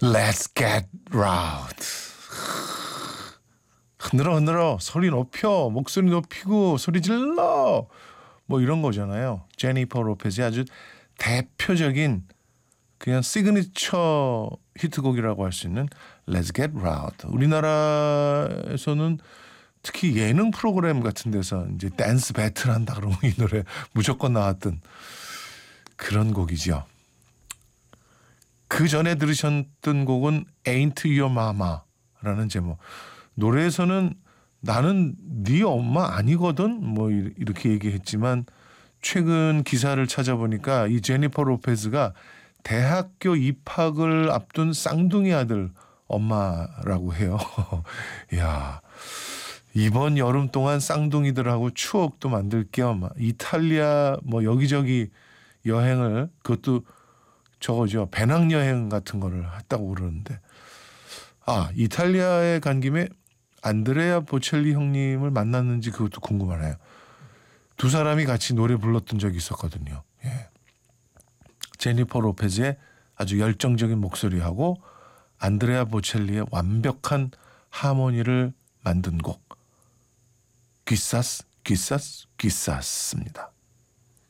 Let's get loud. 흔들어 소리 높여 목소리 높이고 소리 질러 뭐 이런 거잖아요. 제니퍼 로페즈의 아주 대표적인 그냥 시그니처 히트곡이라고 할 수 있는 Let's Get Loud. 우리나라에서는 특히 예능 프로그램 같은 데서 이제 댄스 배틀 한다 그러면 이 노래 무조건 나왔던 그런 곡이죠. 그 전에 들으셨던 곡은 Ain't Your Mama라는 제목. 노래에서는 나는 네 엄마 아니거든 뭐 이렇게 얘기했지만 최근 기사를 찾아보니까 이 제니퍼 로페즈가 대학교 입학을 앞둔 쌍둥이 아들 엄마라고 해요. 야, 이번 여름 동안 쌍둥이들하고 추억도 만들 겸 이탈리아 뭐 여기저기 여행을 그것도 저거죠. 배낭여행 같은 거를 했다고 그러는데 이탈리아에 간 김에 안드레아 보첼리 형님을 만났는지 그것도 궁금하네요. 두 사람이 같이 노래 불렀던 적이 있었거든요. 예. 제니퍼 로페즈의 아주 열정적인 목소리하고 안드레아 보첼리의 완벽한 하모니를 만든 곡 기사스입니다.